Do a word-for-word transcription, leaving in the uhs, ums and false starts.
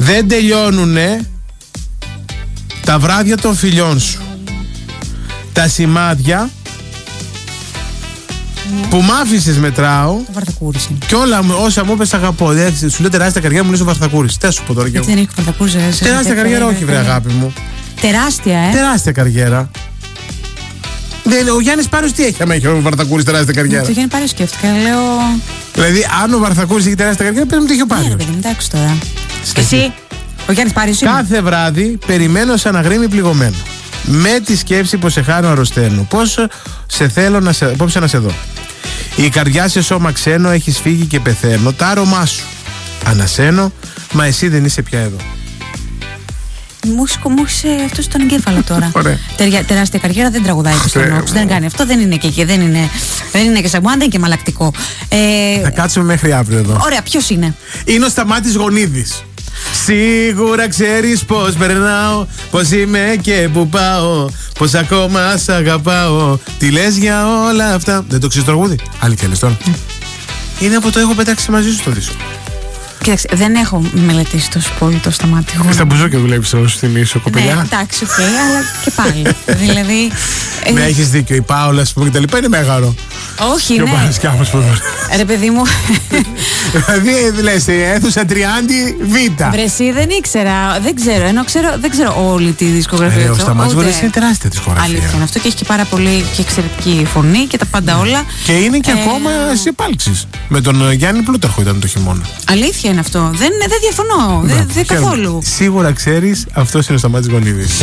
Δεν τελειώνουνε τα βράδια των φιλιών σου. Τα σημάδια ναι. που μ' άφησες μετράω. Το Βαρθακούρης είναι. Και όλα όσα μου είπες αγαπώ. Σου λέω τεράστια καριέρα, μου λες ο Βαρθακούρης. Τι σου πω τώρα κι εγώ. Δεν έχει Βαρθακούρης. Τεράστια καριέρα, όχι βρε αγάπη μου. Τεράστια, ε. Τεράστια καριέρα. Ο Γιάννης Πάρος τι έχει, άμα έχει ο Βαρθακούρης τεράστια καριέρα. Το Γιάννη Πάρος σκέφτηκα, λέω. Δηλαδή, αν ο Βαρθακούρης έχει τεράστια καριέρα, πρέπει να το έχει ο Πάρος. Ναι, παιδί, εντάξει τώρα. Και εσύ, ο Γιάννης Πάρος. Κάθε βράδυ περιμένω σαν αγρίμι πληγωμένο. Με τη σκέψη πως σε χάνω αρρωσταίνω. Πόσο σε θέλω να σε, πόψε να σε δω. Η καρδιά σε σώμα ξένο, έχεις φύγει και πεθαίνω. Τα άρωμά σου ανασένω, μα εσύ δεν είσαι πια εδώ. Μου είσαι αυτό στον εγκέφαλο τώρα. Τεριά, τεράστια καριέρα, δεν τραγουδάει και στον όξο. Δεν κάνει αυτό, δεν είναι και εκεί. Δεν είναι, δεν είναι και σαν μου, δεν είναι και μαλακτικό. Ε, Θα κάτσουμε μέχρι αύριο εδώ. Ωραία, ποιος είναι? Είναι ο Σταμάτης Γονίδης. Σίγουρα ξέρεις πως περνάω, πως είμαι και που πάω, πως ακόμα σ' αγαπάω. Τι λες για όλα αυτά? Δεν το ξέρεις το τραγούδι? Αλήθεια λες τώρα? Mm. Είναι από το έχω πετάξει μαζί σου το δίσκο. Κοίταξε, δεν έχω μελετήσει τόσο πολύ το Σταμάτη. Στα μπουζόκια δουλεύεις όσο στην ίσο, κοπελιά. Ναι, εντάξει, οκ, okay, αλλά και πάλι. Δηλαδή. Ναι, έχεις δίκιο. Η Πάολα, α πούμε, και τα λοιπά είναι μέγαρο. Όχι, και ναι. Και ο Πάνος Ρε παιδί μου. Δηλαδή, λες, αίθουσα τριάντη Β. Βρε, εσύ δεν ήξερα. Δεν ξέρω, ενώ ξέρω, δεν ξέρω όλη τη δισκογραφία του. Ο Σταμάτης Γονίδης είναι τεράστια δισκογραφία. Αλήθεια είναι αυτό και έχει και πάρα πολύ και εξαιρετική φωνή και τα πάντα όλα. Και είναι και ε... ακόμα σε επάλξεις. Με τον Γιάννη Πλούταρχο ήταν το χειμώνα. Αλήθεια είναι αυτό. Δεν, δεν διαφωνώ. Δεν, δεν καθόλου. Σίγουρα ξέρεις, αυτός είναι ο Σταμάτης Γονίδης.